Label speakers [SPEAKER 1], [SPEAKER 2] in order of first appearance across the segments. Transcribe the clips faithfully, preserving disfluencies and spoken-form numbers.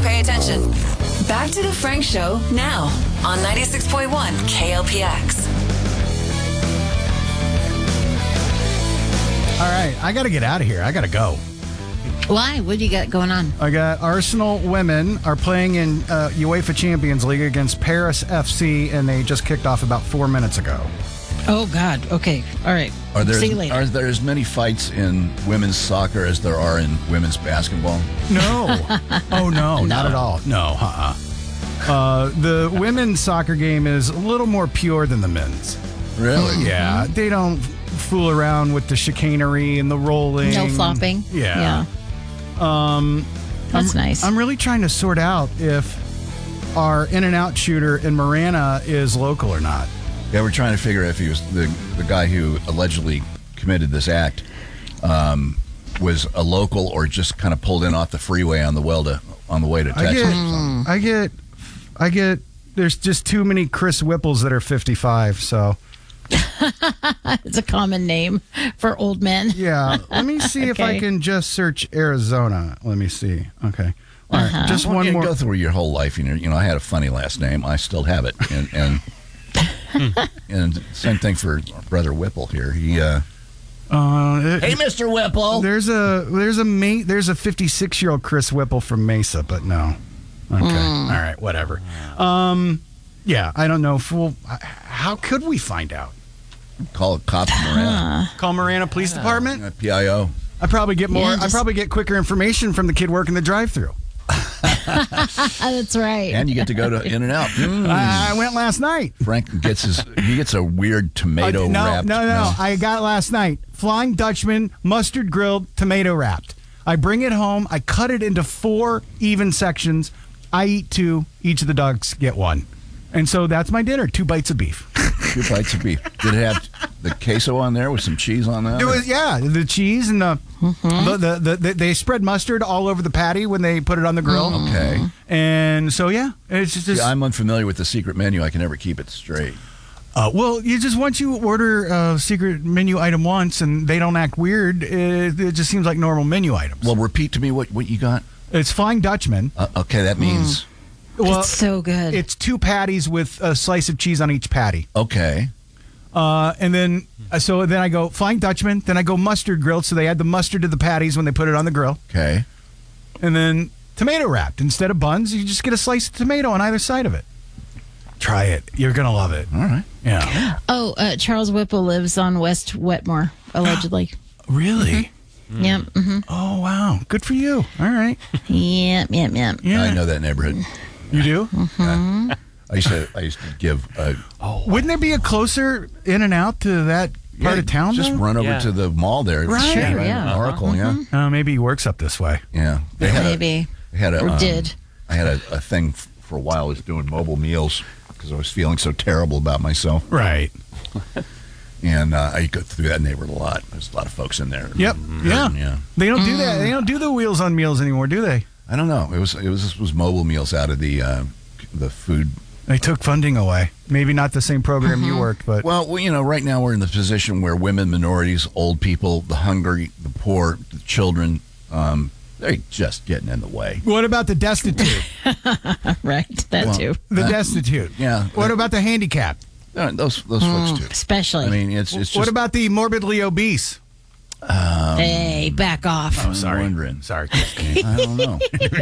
[SPEAKER 1] pay attention. Back to the Frank Show now on ninety-six point one K L P X.
[SPEAKER 2] All right, I got to get out of here. I got to go.
[SPEAKER 3] Why? What do you got going on?
[SPEAKER 2] I got Arsenal women are playing in uh, UEFA Champions League against Paris F C, and they just kicked off about four minutes ago.
[SPEAKER 3] Oh, God. Okay. All right.
[SPEAKER 4] Are there,
[SPEAKER 3] See you later.
[SPEAKER 4] are there as many fights in women's soccer as there are in women's basketball?
[SPEAKER 2] No. Oh, no, not at all. No, uh-uh. Uh, the women's soccer game is a little more pure than the men's.
[SPEAKER 4] Really?
[SPEAKER 2] Yeah. They don't fool around with the chicanery and the rolling.
[SPEAKER 3] No flopping.
[SPEAKER 2] Yeah.
[SPEAKER 3] Yeah.
[SPEAKER 2] Um,
[SPEAKER 3] That's
[SPEAKER 2] I'm,
[SPEAKER 3] nice.
[SPEAKER 2] I'm really trying to sort out if our in-and-out shooter in Marana is local or not.
[SPEAKER 4] Yeah, we're trying to figure out if he was the, the guy who allegedly committed this act um, was a local or just kind of pulled in off the freeway on the well to on the way to
[SPEAKER 2] I
[SPEAKER 4] Texas.
[SPEAKER 2] get,
[SPEAKER 4] or something.
[SPEAKER 2] I get, I get. There's just too many Chris Whipples that are fifty-five. So
[SPEAKER 3] It's a common name for old men.
[SPEAKER 2] yeah, let me see if I
[SPEAKER 3] Okay.
[SPEAKER 2] can just search Arizona. Let me see. Okay, all right,
[SPEAKER 3] Uh-huh.
[SPEAKER 2] just
[SPEAKER 4] Well,
[SPEAKER 2] one
[SPEAKER 4] you
[SPEAKER 2] more.
[SPEAKER 4] go through your whole life. You know, you know, I had a funny last name. I still have it, and and, and same thing for Brother Whipple here. He, uh,
[SPEAKER 2] Uh, it-
[SPEAKER 4] hey, Mister Whipple.
[SPEAKER 2] There's a there's a ma- there's a fifty-six year old Chris Whipple from Mesa, but no. Okay, all right, whatever. Um, yeah, I don't know. Fool, how could we find out?
[SPEAKER 4] Call a cop from Marana.
[SPEAKER 2] Call Marana Police Department.
[SPEAKER 4] Uh, P I O.
[SPEAKER 2] I probably get more.
[SPEAKER 3] Yeah,
[SPEAKER 2] I
[SPEAKER 3] just-
[SPEAKER 2] probably get quicker information from the kid working the drive-through.
[SPEAKER 3] That's right.
[SPEAKER 4] And you get to go to In and Out. Mm.
[SPEAKER 2] I I went last night.
[SPEAKER 4] Frank gets his he gets a weird tomato
[SPEAKER 2] Uh, no,
[SPEAKER 4] wrapped.
[SPEAKER 2] no, no, no. I got it last night. Flying Dutchman, mustard grilled, tomato wrapped. I bring it home. I cut it into four even sections. I eat two. Each of the dogs get one. And so that's my dinner. Two bites of beef.
[SPEAKER 4] Two bites of beef. Did it have the queso on there with some cheese on that?
[SPEAKER 2] It was yeah, the cheese and the,
[SPEAKER 3] Mm-hmm.
[SPEAKER 2] the, the, the, the they spread mustard all over the patty when they put it on the grill.
[SPEAKER 4] Okay.
[SPEAKER 2] And so yeah, it's just.
[SPEAKER 4] See, I'm unfamiliar with the secret menu. I can never keep it straight.
[SPEAKER 2] Uh, well, you just once you order a secret menu item once and they don't act weird, it, it just seems like normal menu items.
[SPEAKER 4] Well, repeat to me what, what you got.
[SPEAKER 2] It's Flying Dutchman.
[SPEAKER 4] Uh, okay, that means
[SPEAKER 2] Well,
[SPEAKER 3] It's so good.
[SPEAKER 2] it's two patties with a slice of cheese on each patty.
[SPEAKER 4] okay.
[SPEAKER 2] Uh, and then uh, so then I go Flying Dutchman. Then I go mustard grilled. So they add the mustard to the patties when they put it on the grill.
[SPEAKER 4] Okay.
[SPEAKER 2] And then tomato wrapped. Instead of buns, you just get a slice of tomato on either side of it. Try it. You're going to love it.
[SPEAKER 4] All right.
[SPEAKER 2] Yeah.
[SPEAKER 3] oh, uh, Charles Whipple lives on West Wetmore, allegedly.
[SPEAKER 2] Really?
[SPEAKER 3] Yep. Mm-hmm.
[SPEAKER 2] Oh, wow. Good for you. All right.
[SPEAKER 3] Yep. Yep. Yep.
[SPEAKER 2] Yeah.
[SPEAKER 4] I know that neighborhood.
[SPEAKER 2] You do?
[SPEAKER 4] I used to I used to give a
[SPEAKER 2] Wouldn't there be a closer in and out to that part
[SPEAKER 4] yeah,
[SPEAKER 2] of town?
[SPEAKER 4] Just
[SPEAKER 2] though?
[SPEAKER 4] run over
[SPEAKER 5] Yeah.
[SPEAKER 4] to the mall there.
[SPEAKER 2] Right.
[SPEAKER 3] Sure,
[SPEAKER 4] Right,
[SPEAKER 3] yeah.
[SPEAKER 4] Oracle, yeah.
[SPEAKER 2] Oh, maybe he works up this way.
[SPEAKER 4] Yeah. They had
[SPEAKER 3] Maybe.
[SPEAKER 4] A, they had a,
[SPEAKER 3] Or
[SPEAKER 4] um,
[SPEAKER 3] did.
[SPEAKER 4] I had a, a thing f- for a while. I was doing mobile meals because I was feeling so terrible about myself.
[SPEAKER 2] Right.
[SPEAKER 4] And uh, I go through that neighborhood a lot. There's a lot of folks in there.
[SPEAKER 2] Yep. Yeah.
[SPEAKER 4] Yeah.
[SPEAKER 2] They don't do that. They don't do the Wheels on Meals anymore, do they?
[SPEAKER 4] I don't know. It was it was it was mobile meals out of the uh, the food.
[SPEAKER 2] They took funding away. Maybe not the same program you worked, but
[SPEAKER 4] Well, well, you know, right now we're in the position where women, minorities, old people, the hungry, the poor, the children, um, they're just getting in the way.
[SPEAKER 2] what about the destitute?
[SPEAKER 3] Right. That
[SPEAKER 4] Well,
[SPEAKER 3] too.
[SPEAKER 2] The
[SPEAKER 4] Uh,
[SPEAKER 2] destitute.
[SPEAKER 4] Yeah.
[SPEAKER 2] What about the handicapped?
[SPEAKER 4] Uh, those those folks too?
[SPEAKER 3] Especially.
[SPEAKER 4] I mean, it's it's just.
[SPEAKER 2] What about the morbidly obese?
[SPEAKER 3] hey, back off.
[SPEAKER 4] I'm wondering.
[SPEAKER 2] Sorry.
[SPEAKER 4] I don't know.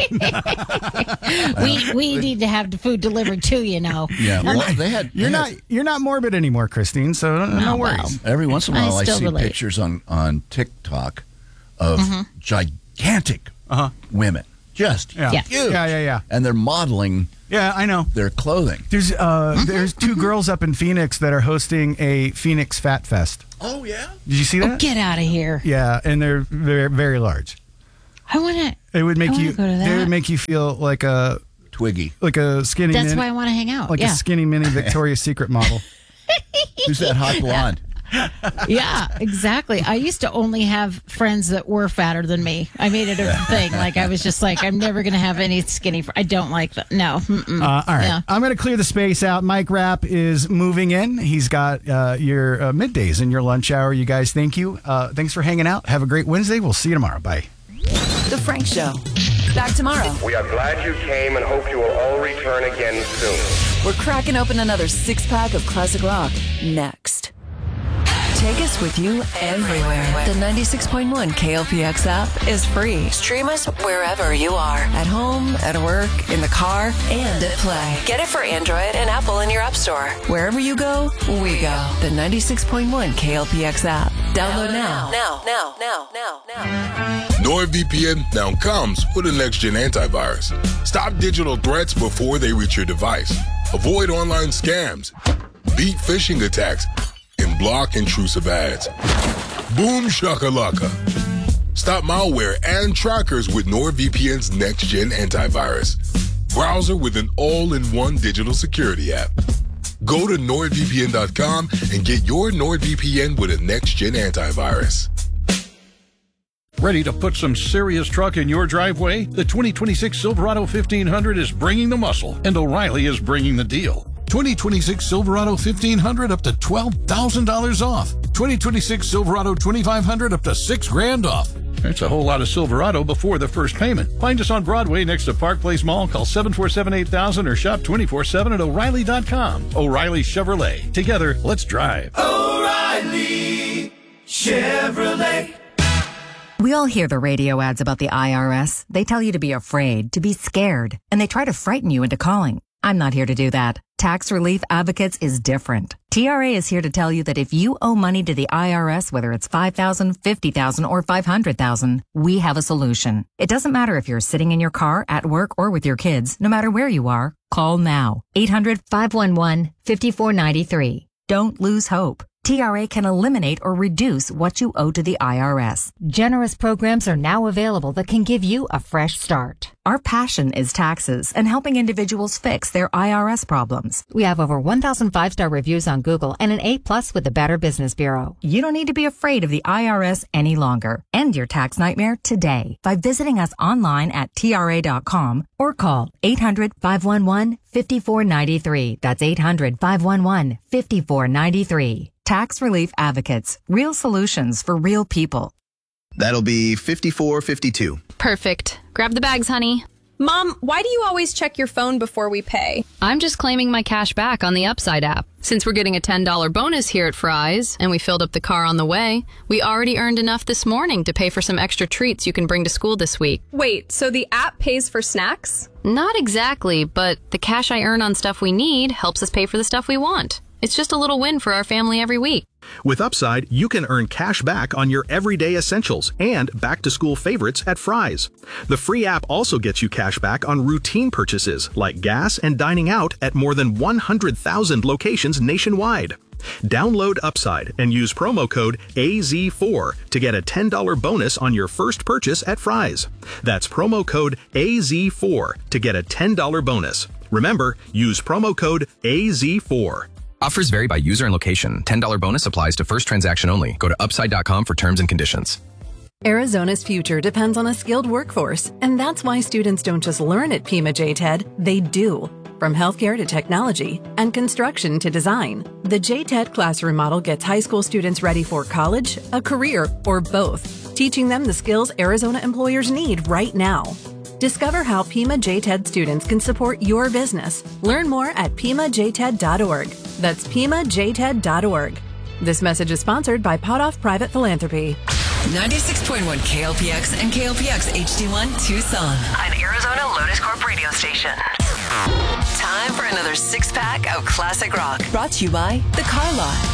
[SPEAKER 3] we we need to have the food delivered too, you know.
[SPEAKER 4] Yeah, well, they had.
[SPEAKER 2] You're
[SPEAKER 4] they
[SPEAKER 2] not
[SPEAKER 4] had-
[SPEAKER 2] you're not morbid anymore, Christine. So no, no
[SPEAKER 3] Oh,
[SPEAKER 2] worries.
[SPEAKER 3] wow.
[SPEAKER 4] Every once in a
[SPEAKER 3] I
[SPEAKER 4] while, I,
[SPEAKER 3] still
[SPEAKER 4] see
[SPEAKER 3] relate.
[SPEAKER 4] pictures on on TikTok of gigantic
[SPEAKER 2] Uh-huh.
[SPEAKER 4] women, just
[SPEAKER 2] Yeah.
[SPEAKER 3] Yeah.
[SPEAKER 4] huge,
[SPEAKER 2] Yeah, yeah, yeah.
[SPEAKER 4] and they're modeling
[SPEAKER 2] Yeah, I know.
[SPEAKER 4] their clothing.
[SPEAKER 2] There's uh there's two girls up in Phoenix that are hosting a Phoenix Fat Fest.
[SPEAKER 4] Oh yeah.
[SPEAKER 2] Did you see that?
[SPEAKER 3] Oh, get out of here.
[SPEAKER 2] Yeah, and they're very very large.
[SPEAKER 3] I want to.
[SPEAKER 2] It would make
[SPEAKER 3] I wanna
[SPEAKER 2] you
[SPEAKER 3] go to
[SPEAKER 2] they
[SPEAKER 3] that.
[SPEAKER 2] would make you feel like a
[SPEAKER 4] Twiggy.
[SPEAKER 2] like a skinny
[SPEAKER 3] That's
[SPEAKER 2] mini,
[SPEAKER 3] why I want to hang out.
[SPEAKER 2] like
[SPEAKER 3] yeah.
[SPEAKER 2] a skinny mini Victoria's Secret model.
[SPEAKER 4] Who's that hot blonde?
[SPEAKER 3] Yeah, exactly. I used to only have friends that were fatter than me. I made it a thing. Like I was just like, I'm never going to have any skinny. Fr- I don't like that. No. Mm-mm.
[SPEAKER 2] Uh, all right,
[SPEAKER 3] Yeah.
[SPEAKER 2] I'm going to clear the space out. Mike Rapp is moving in. He's got uh, your uh, middays and your lunch hour. You guys, thank you. Uh, thanks for hanging out. Have a great Wednesday. We'll see you tomorrow. Bye.
[SPEAKER 1] The Frank Show. Back tomorrow.
[SPEAKER 5] We are glad you came and hope you will all return again soon.
[SPEAKER 1] We're cracking open another six-pack of classic rock next. Take us with you everywhere. The ninety-six point one K L P X app is free. Stream us wherever you are. At home, at work, in the car, and at play. Get it for Android and Apple in your app store. Wherever you go, we go. The ninety-six point one K L P X app. Download now. Now, now, now, now, now.
[SPEAKER 6] NordVPN now comes with a next-gen antivirus. Stop digital threats before they reach your device. Avoid online scams. Beat phishing attacks. And block intrusive ads. Boom shakalaka. Stop malware and trackers with NordVPN's next-gen antivirus. Browser with an all-in-one digital security app. Go to nord V P N dot com and get your NordVPN with a next-gen antivirus.
[SPEAKER 7] Ready to put some serious truck in your driveway? The twenty twenty-six Silverado fifteen hundred is bringing the muscle, and O'Reilly is bringing the deal. twenty twenty-six Silverado fifteen hundred up to twelve thousand dollars off. twenty twenty-six Silverado twenty-five hundred up to six grand off. That's a whole lot of Silverado before the first payment. Find us on Broadway next to Park Place Mall. Call seven four seven, eight thousand or shop twenty-four seven at O'Reilly dot com. O'Reilly Chevrolet. Together, let's drive.
[SPEAKER 8] O'Reilly Chevrolet.
[SPEAKER 9] We all hear the radio ads about the I R S. They tell you to be afraid, to be scared, and they try to frighten you into calling. I'm not here to do that. Tax Relief Advocates is different. T R A is here to tell you that if you owe money to the I R S, whether it's five thousand dollars, fifty thousand dollars, or five hundred thousand dollars, we have a solution. It doesn't matter if you're sitting in your car, at work, or with your kids. No matter where you are, call now. eight hundred, five one one, five four nine three. Don't lose hope. T R A can eliminate or reduce what you owe to the I R S.
[SPEAKER 10] Generous programs are now available that can give you a fresh start.
[SPEAKER 9] Our passion is taxes and helping individuals fix their I R S problems.
[SPEAKER 10] We have over one thousand five-star reviews on Google and an A plus with the Better Business Bureau.
[SPEAKER 9] You don't need to be afraid of the I R S any longer. End your tax nightmare today by visiting us online at T R A dot com or call eight hundred, five one one, five four nine three. That's eight hundred, five one one, five four nine three. Tax Relief Advocates. Real solutions for real people.
[SPEAKER 11] That'll be fifty-four fifty-two.
[SPEAKER 12] Perfect. Grab the bags, honey.
[SPEAKER 13] Mom, why do you always check your phone before we pay?
[SPEAKER 12] I'm just claiming my cash back on the Upside app. Since we're getting a ten dollars bonus here at Fry's, and we filled up the car on the way, we already earned enough this morning to pay for some extra treats you can bring to school this week.
[SPEAKER 13] Wait, so the app pays for snacks?
[SPEAKER 12] Not exactly, but the cash I earn on stuff we need helps us pay for the stuff we want. It's just a little win for our family every week.
[SPEAKER 14] With Upside, you can earn cash back on your everyday essentials and back-to-school favorites at Fry's. The free app also gets you cash back on routine purchases like gas and dining out at more than one hundred thousand locations nationwide. Download Upside and use promo code A Z four to get a ten dollars bonus on your first purchase at Fry's. That's promo code A Z four to get a ten dollars bonus. Remember, use promo code A Z four.
[SPEAKER 15] Offers vary by user and location. ten dollars bonus applies to first transaction only. Go to upside dot com for terms and conditions.
[SPEAKER 16] Arizona's future depends on a skilled workforce, and that's why students don't just learn at Pima J TED, they do. From healthcare to technology and construction to design, the J TED classroom model gets high school students ready for college, a career, or both, teaching them the skills Arizona employers need right now. Discover how Pima J TED students can support your business. Learn more at pima j ted dot org. That's pima j ted dot org. This message is sponsored by Potoff Private Philanthropy.
[SPEAKER 1] ninety-six point one K L P X and K L P X H D one Tucson. An Arizona Lotus Corp radio station. Time for another six-pack of classic rock. Brought to you by The Car Lot.